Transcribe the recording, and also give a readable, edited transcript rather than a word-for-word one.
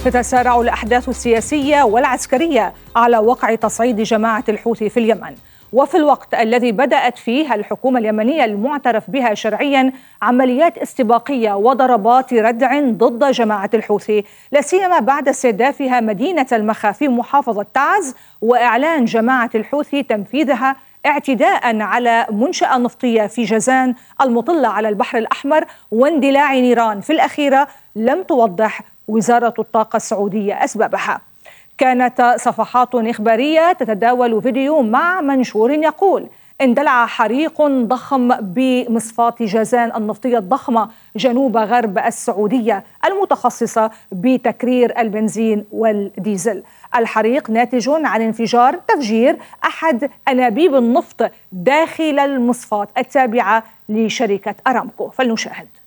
تتسارع الأحداث السياسية والعسكرية على وقع تصعيد جماعة الحوثي في اليمن، وفي الوقت الذي بدأت فيه الحكومة اليمنية المعترف بها شرعيا عمليات استباقية وضربات ردع ضد جماعة الحوثي، لا سيما بعد استهدافها مدينة المخا في محافظة تعز، وإعلان جماعة الحوثي تنفيذها اعتداء على منشأة نفطية في جازان المطلة على البحر الأحمر واندلاع نيران في الأخيرة لم توضح وزارة الطاقة السعودية أسبابها. كانت صفحات إخبارية تتداول فيديو مع منشور يقول: اندلع حريق ضخم بمصفاة جازان النفطية الضخمة جنوب غرب السعودية المتخصصة بتكرير البنزين والديزل. الحريق ناتج عن انفجار تفجير أحد أنابيب النفط داخل المصفاة التابعة لشركة أرامكو. فلنشاهد.